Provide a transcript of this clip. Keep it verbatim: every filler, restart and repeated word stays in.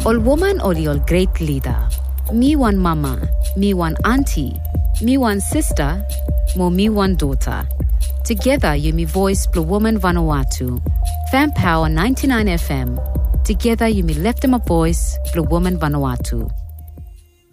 Ol woman oli ol great leader. Me one mama, me one auntie, me one sister, mo me one daughter. Together you me voice Blue Woman Vanuatu. Fan Power ninety-nine F M. Together you me left them a voice Blue Woman Vanuatu.